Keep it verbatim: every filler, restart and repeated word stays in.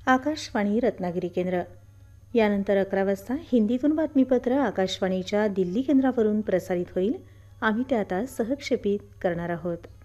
आकाशवाणी रत्नागिरी केंद्र. यानंतर अकरा वाजता हिंदीतून बातमीपत्र आकाशवाणीच्या दिल्ली केंद्रावरून प्रसारित होईल. आम्ही ते आता सहक्षेपित करणार आहोत.